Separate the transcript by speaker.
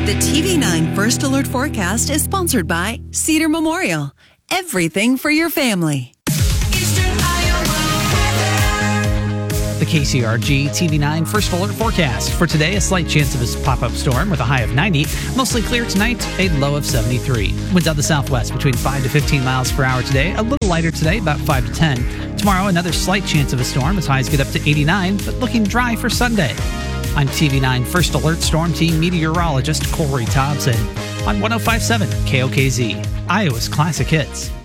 Speaker 1: The TV9 First Alert Forecast is sponsored by Cedar Memorial. Everything for your family.
Speaker 2: The KCRG TV9 First Alert Forecast. For today, a slight chance of a pop-up storm with a high of 90. Mostly clear tonight, a low of 73. Winds out the southwest between 5 to 15 miles per hour today. A little lighter today, about 5 to 10. Tomorrow, another slight chance of a storm as highs get up to 89, but looking dry for Sunday. I'm TV9 First Alert Storm Team meteorologist Corey Thompson on 105.7 KOKZ, Iowa's Classic Hits.